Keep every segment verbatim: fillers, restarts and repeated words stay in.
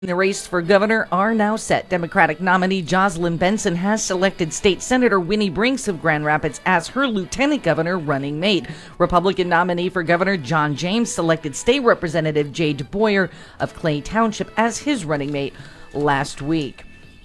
The race for governor are now set. Democratic nominee Jocelyn Benson has selected State Senator Winnie Brinks of Grand Rapids as her lieutenant governor running mate. Republican nominee for governor John James selected State Representative Jade Boyer of Clay Township as his running mate last week.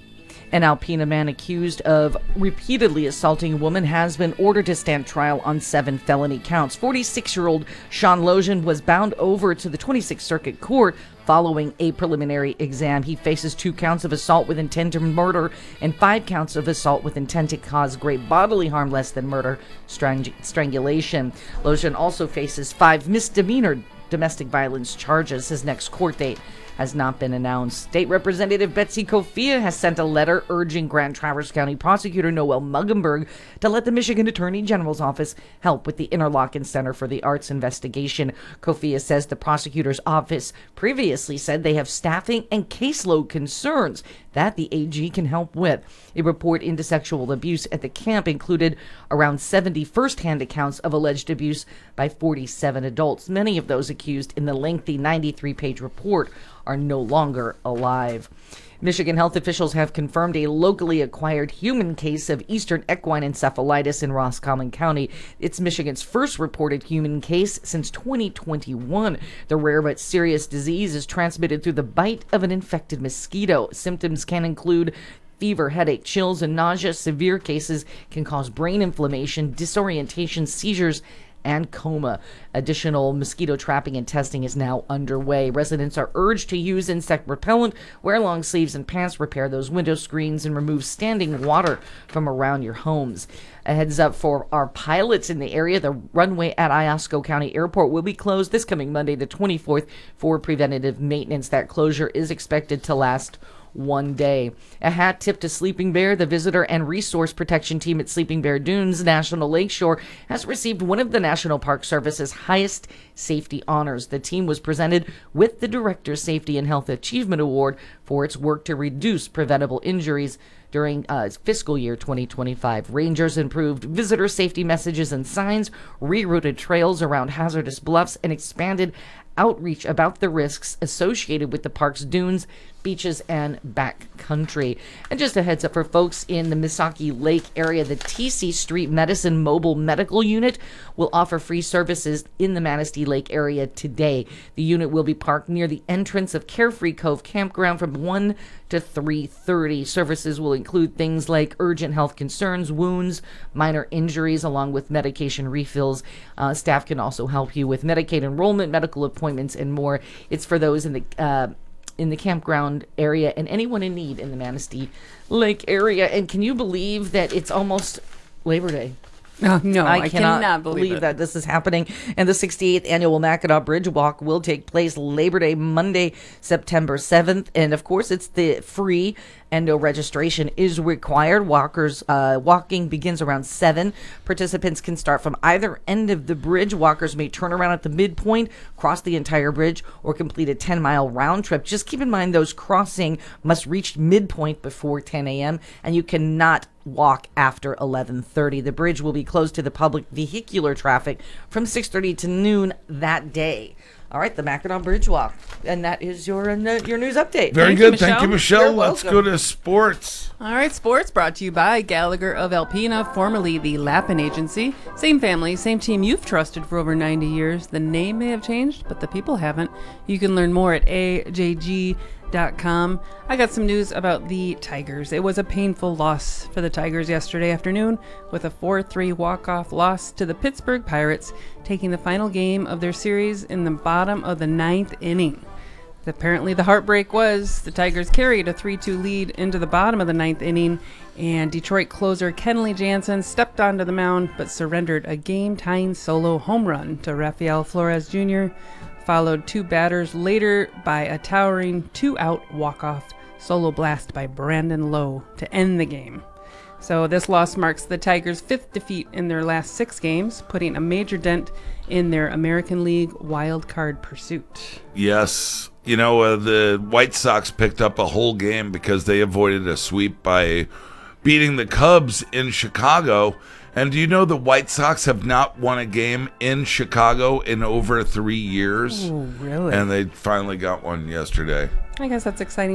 An Alpena man accused of repeatedly assaulting a woman has been ordered to stand trial on seven felony counts. forty-six-year-old Sean Logan was bound over to the twenty-sixth Circuit Court following a preliminary exam. He faces two counts of assault with intent to murder and five counts of assault with intent to cause great bodily harm less than murder, strang- strangulation. Logan also faces five misdemeanor domestic violence charges. His next court date has not been announced. State Representative Betsy Kofia has sent a letter urging Grand Traverse County Prosecutor Noel Muggenberg to let the Michigan Attorney General's office help with the Interlochen Center for the Arts investigation. Kofia says the prosecutor's office previously said they have staffing and caseload concerns that the A G can help with. A report into sexual abuse at the camp included around seventy first-hand accounts of alleged abuse by forty-seven adults. Many of those accused in the lengthy ninety-three page report are no longer alive. Michigan health officials have confirmed a locally acquired human case of eastern equine encephalitis in Roscommon County. It's Michigan's first reported human case since twenty twenty-one. The rare but serious disease is transmitted through the bite of an infected mosquito. Symptoms can include fever, headache, chills, and nausea. Severe cases can cause brain inflammation, disorientation, seizures, and coma. Additional mosquito trapping and testing is now underway. Residents are urged to use insect repellent, wear long sleeves and pants, repair those window screens, and remove standing water from around your homes. A heads up for our pilots in the area. The runway at Iosco County Airport will be closed this coming Monday, the twenty-fourth, for preventative maintenance. That closure is expected to last one day. A hat tip to Sleeping Bear. The visitor and resource protection team at Sleeping Bear Dunes National Lakeshore has received one of the National Park Service's highest safety honors. The team was presented with the Director's Safety and Health Achievement Award for its work to reduce preventable injuries during uh, fiscal year twenty twenty-five. Rangers improved visitor safety messages and signs, rerouted trails around hazardous bluffs, and expanded outreach about the risks associated with the park's dunes, beaches, and backcountry. And just a heads up for folks in the Missaukee Lake area, the T C Street Medicine Mobile Medical Unit will offer free services in the Manistee Lake area today. The unit will be parked near the entrance of Carefree Cove Campground from one to three thirty. Services will include things like urgent health concerns, wounds, minor injuries, along with medication refills. Uh, staff can also help you with Medicaid enrollment, medical appointments, and more. It's for those in the uh, in the campground area and anyone in need in the Manistee Lake area. And can you believe that it's almost Labor Day? Oh, no, I, I cannot, cannot believe, believe it. that this is happening. And the sixty-eighth annual Mackinac Bridge Walk will take place Labor Day, Monday, September seventh. And of course, it's the free and no registration is required. Walkers uh, walking begins around seven. Participants can start from either end of the bridge. Walkers may turn around at the midpoint, cross the entire bridge, or complete a ten-mile round trip. Just keep in mind those crossing must reach midpoint before ten a.m. and you cannot walk after eleven thirty. The bridge will be closed to the public vehicular traffic from six thirty to noon that day. All right, the Mackinac Bridge Walk. And that is your uh, your news update. Very Thank good. you, Thank you, Michelle. You're Let's welcome. go to sports. All right, sports brought to you by Gallagher of Alpena, formerly the Lappin Agency. Same family, same team you've trusted for over ninety years. The name may have changed, but the people haven't. You can learn more at A J G dot com. I got some news about the Tigers. It was a painful loss for the Tigers yesterday afternoon with a four three walk-off loss to the Pittsburgh Pirates, taking the final game of their series in the bottom of the ninth inning. Apparently the heartbreak was the Tigers carried a three two lead into the bottom of the ninth inning, and Detroit closer Kenley Jansen stepped onto the mound but surrendered a game-tying solo home run to Rafael Flores Junior, followed two batters later by a towering two-out walk-off solo blast by Brandon Lowe to end the game. So this loss marks the Tigers' fifth defeat in their last six games, putting a major dent in their American League wild card pursuit. Yes. You know, uh, the White Sox picked up a whole game because they avoided a sweep by beating the Cubs in Chicago. And do you know the White Sox have not won a game in Chicago in over three years? Oh, really? And they finally got one yesterday. I guess that's exciting.